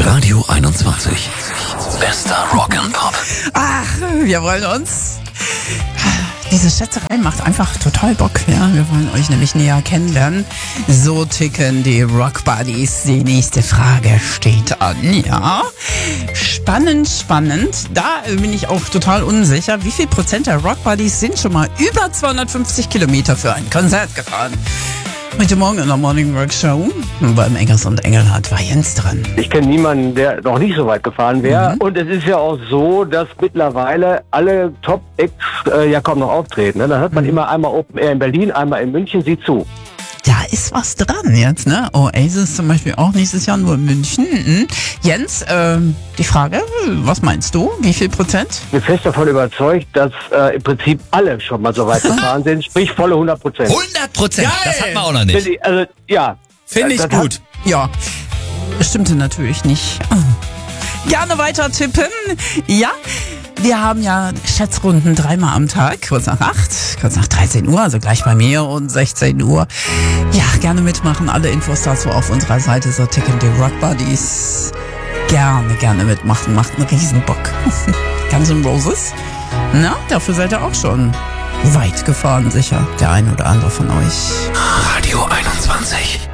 Radio 21. Bester Rock and Pop. Ach, wir wollen uns... Diese Schätzerei macht einfach total Bock, ja. Wir wollen euch nämlich näher kennenlernen. So ticken die Rock Buddies. Die nächste Frage steht an, ja. Spannend. Da bin ich auch total unsicher. Wie viel Prozent der Rock Buddies sind schon mal über 250 Kilometer für ein Konzert gefahren? Heute Morgen in der Morning Rock Show beim Eggers und Engelhardt war Jens dran. Ich kenne niemanden, der noch nicht so weit gefahren wäre. Und es ist ja auch so, dass mittlerweile alle Top-Acts ja kaum noch auftreten. Ne? Da hört man immer einmal Open Air in Berlin, einmal in München, sieh zu. Da ist was dran jetzt, ne? Oasis zum Beispiel auch nächstes Jahr nur in München. Jens, die Frage, was meinst du? Wie viel Prozent? Ich bin fest davon überzeugt, dass im Prinzip alle schon mal so weit gefahren sind, sprich volle 100%. 100%? Das hat man auch noch nicht. Also, ja. Finde ich gut. Ja, das stimmte natürlich nicht. Gerne weiter tippen. Ja, wir haben ja Schätzrunden 3-mal am Tag, kurz nach 8, kurz nach 13 Uhr, also gleich bei mir und 16 Uhr. Ja, gerne mitmachen. Alle Infos dazu auf unserer Seite, so ticken die Rock Buddies. Gerne mitmachen, macht einen riesen Bock. Guns N' Roses? Na, dafür seid ihr auch schon weit gefahren, sicher. Der ein oder andere von euch. Radio 21.